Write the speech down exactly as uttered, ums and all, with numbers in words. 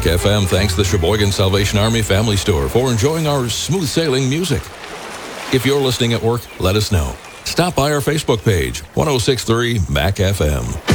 Mac F M thanks the Sheboygan Salvation Army Family Store for enjoying our smooth sailing music. If you're listening at work, let us know. Stop by our Facebook page, one oh six point three Mac F M.